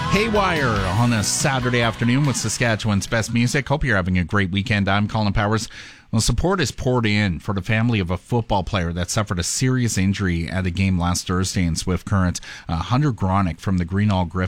Haywire on a Saturday afternoon with Saskatchewan's best music. Hope you're having a great weekend. I'm Colin Powers. Well, support is poured in for the family of a football player that suffered a serious injury at a game last Thursday in Swift Current. Hunter Gronick from the Greenall Griffin